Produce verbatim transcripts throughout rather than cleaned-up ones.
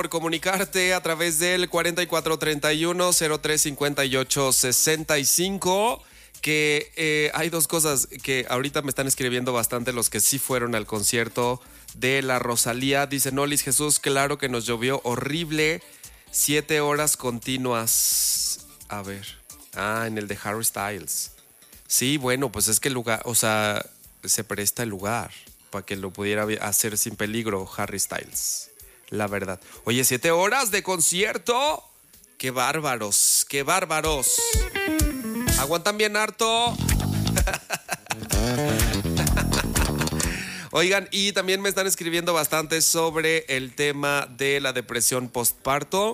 por comunicarte a través del cuarenta y cuatro treinta y uno cero tres cincuenta y ocho sesenta y cinco. Que eh, hay dos cosas que ahorita me están escribiendo bastante los que sí fueron al concierto de la Rosalía. Dice Nolis Jesús, claro que nos llovió horrible, siete horas continuas. A ver, ah, en el de Harry Styles. Sí, bueno, pues es que el lugar, o sea, se presta el lugar para que lo pudiera hacer sin peligro Harry Styles. La verdad. Oye, siete horas de concierto. ¡Qué bárbaros! ¡Qué bárbaros! ¿Aguantan bien harto? Oigan, y también me están escribiendo bastante sobre el tema de la depresión postparto.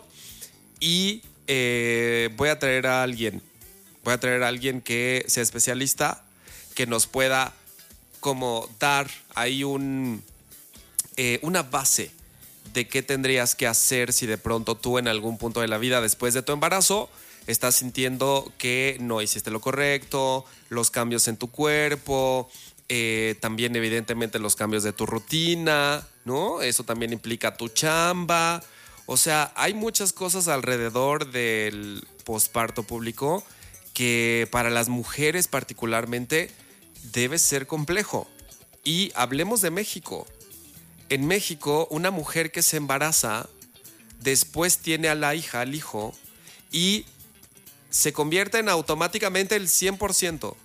Y eh, voy a traer a alguien. Voy a traer a alguien que sea especialista, que nos pueda como dar ahí un, eh, una base de qué tendrías que hacer si de pronto tú en algún punto de la vida después de tu embarazo estás sintiendo que no hiciste lo correcto, los cambios en tu cuerpo, eh, también evidentemente los cambios de tu rutina, ¿no? Eso también implica tu chamba. O sea, hay muchas cosas alrededor del posparto público que para las mujeres particularmente debe ser complejo. Y hablemos de México. En México, una mujer que se embaraza, después tiene a la hija, al hijo, y se convierte en automáticamente el cien por ciento.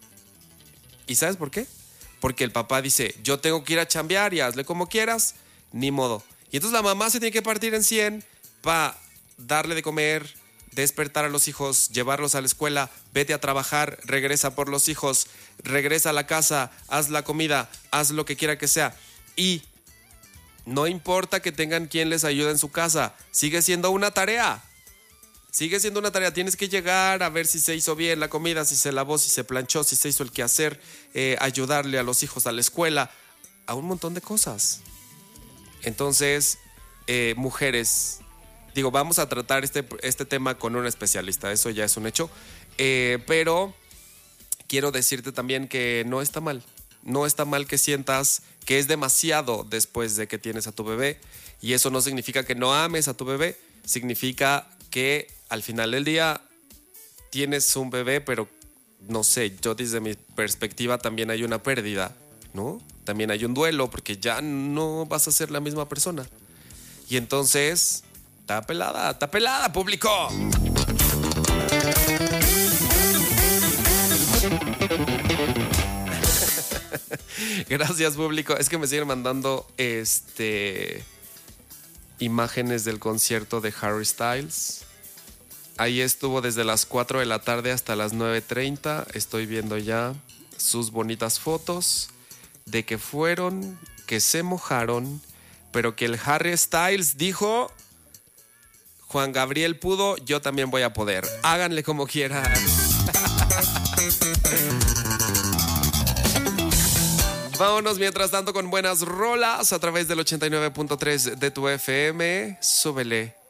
¿Y sabes por qué? Porque el papá dice, yo tengo que ir a chambear y hazle como quieras, ni modo. Y entonces la mamá se tiene que partir en cien para darle de comer, despertar a los hijos, llevarlos a la escuela, vete a trabajar, regresa por los hijos, regresa a la casa, haz la comida, haz lo que quiera que sea. Y no importa que tengan quien les ayude en su casa, sigue siendo una tarea. Sigue siendo una tarea, tienes que llegar a ver si se hizo bien la comida, si se lavó, si se planchó, si se hizo el quehacer, eh, ayudarle a los hijos a la escuela, a un montón de cosas. Entonces, eh, mujeres, digo, vamos a tratar este, este tema con un especialista, eso ya es un hecho, eh, pero quiero decirte también que no está mal, no está mal que sientas que es demasiado después de que tienes a tu bebé, y eso no significa que no ames a tu bebé, significa que al final del día tienes un bebé, pero no sé, yo desde mi perspectiva también hay una pérdida, ¿no? También hay un duelo porque ya no vas a ser la misma persona. Y entonces, está pelada, está pelada, público. Gracias, público. Es que me siguen mandando este imágenes del concierto de Harry Styles. Ahí estuvo desde las cuatro de la tarde hasta las nueve treinta. Estoy viendo ya sus bonitas fotos de que fueron, que se mojaron, pero que el Harry Styles dijo, Juan Gabriel pudo, yo también voy a poder. Háganle como quieran. Vámonos mientras tanto con buenas rolas a través del ochenta y nueve punto tres de tu F M. Súbele